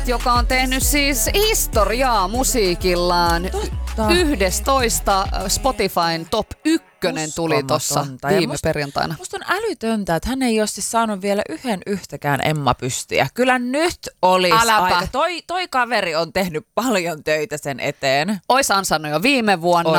joka on tehnyt siis historiaa musiikillaan. 11 Spotifyn top 1 tuli tuossa viime perjantaina. Musta on älytöntä, että hän ei ole siis saanut vielä yhtäkään Emma-pystiä. Kyllä nyt olisi aika. Toi kaveri on tehnyt paljon töitä sen eteen. Ois ansainnut jo viime vuonna.